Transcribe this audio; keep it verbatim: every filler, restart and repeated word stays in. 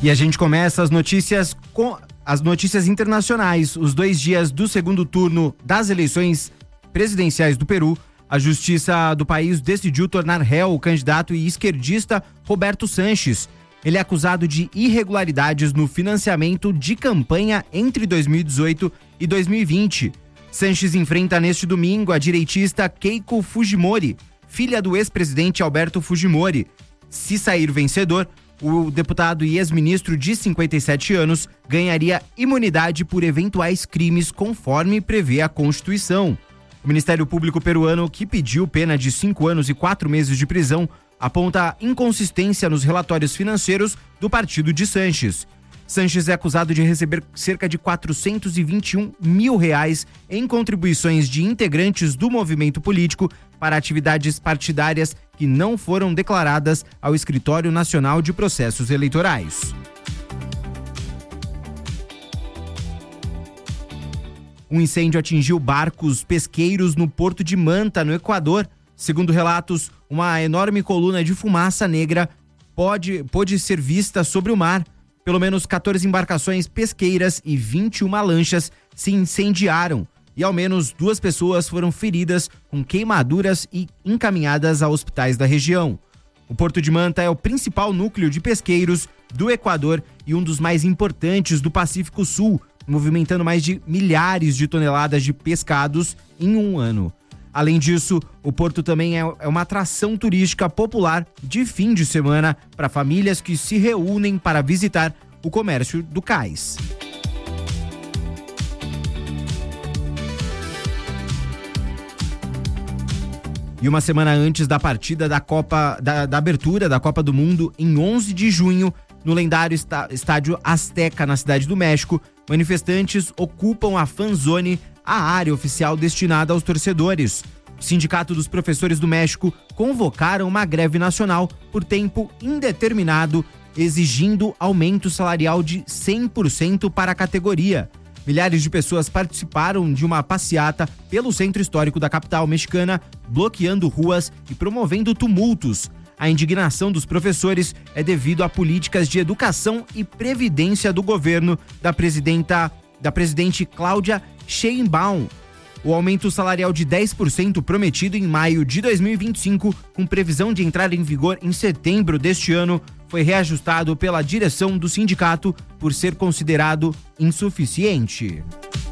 E a gente começa as notícias com as notícias internacionais. Os dois dias do segundo turno das eleições presidenciais do Peru, a justiça do país decidiu tornar réu o candidato e esquerdista Roberto Sanches. Ele é acusado de irregularidades no financiamento de campanha entre dois mil e dezoito e dois mil e vinte. Sanches enfrenta neste domingo a direitista Keiko Fujimori, filha do ex-presidente Alberto Fujimori. Se sair vencedor, o deputado e ex-ministro de cinquenta e sete anos ganharia imunidade por eventuais crimes conforme prevê a Constituição. O Ministério Público peruano, que pediu pena de cinco anos e quatro meses de prisão, aponta inconsistência nos relatórios financeiros do partido de Sanches. Sanches é acusado de receber cerca de quatrocentos e vinte e um mil reais em contribuições de integrantes do movimento político para atividades partidárias que não foram declaradas ao Escritório Nacional de Processos Eleitorais. Um incêndio atingiu barcos pesqueiros no Porto de Manta, no Equador. Segundo relatos, uma enorme coluna de fumaça negra pode, pode ser vista sobre o mar. Pelo menos quatorze embarcações pesqueiras e vinte e uma lanchas se incendiaram e ao menos duas pessoas foram feridas com queimaduras e encaminhadas a hospitais da região. O Porto de Manta é o principal núcleo de pesqueiros do Equador e um dos mais importantes do Pacífico Sul, movimentando mais de milhares de toneladas de pescados em um ano. Além disso, o porto também é uma atração turística popular de fim de semana para famílias que se reúnem para visitar o comércio do cais. E uma semana antes da partida da Copa, da, da abertura da Copa do Mundo, em onze de junho, no lendário está, estádio Azteca, na Cidade do México, manifestantes ocupam a fanzone, a área oficial destinada aos torcedores. O Sindicato dos Professores do México convocaram uma greve nacional por tempo indeterminado, exigindo aumento salarial de cem por cento para a categoria. Milhares de pessoas participaram de uma passeata pelo centro histórico da capital mexicana, bloqueando ruas e promovendo tumultos. A indignação dos professores é devido a políticas de educação e previdência do governo da presidenta, da presidente Cláudia Sheinbaum. O aumento salarial de dez por cento prometido em maio de dois mil e vinte e cinco, com previsão de entrar em vigor em setembro deste ano, foi reajustado pela direção do sindicato por ser considerado insuficiente.